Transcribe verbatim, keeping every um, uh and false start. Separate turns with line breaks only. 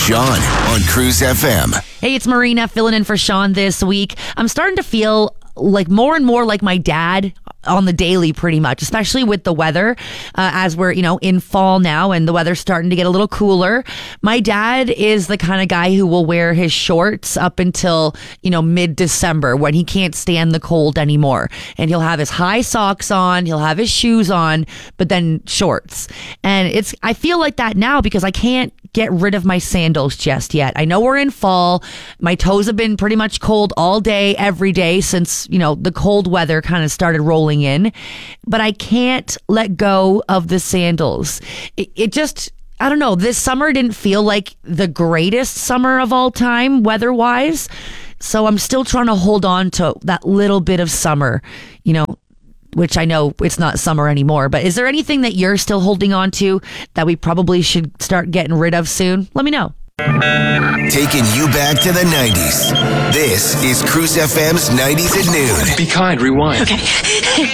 Sean on Cruise F M.
Hey, it's Marina filling in for Sean this week. I'm starting to feel like more and more like my dad on the daily, pretty much, especially with the weather, uh, as we're, you know, in fall now and the weather's starting to get a little cooler. My dad is the kind of guy who will wear his shorts up until, you know, mid-December when he can't stand the cold anymore. And he'll have his high socks on, he'll have his shoes on, but then shorts. And it's, I feel like that now because I can't get rid of my sandals just yet. I know we're in fall. My toes have been pretty much cold all day, every day since, you know, the cold weather kind of started rolling in, but I can't let go of the sandals. It, it just, I don't know, this summer didn't feel like the greatest summer of all time weather-wise, so I'm still trying to hold on to that little bit of summer, you know, which I know it's not summer anymore, but is there anything that you're still holding on to that we probably should start getting rid of soon? Let me know.
Taking you back to the nineties. This is Cruise F M's nineties at noon.
Be kind, rewind.
Okay.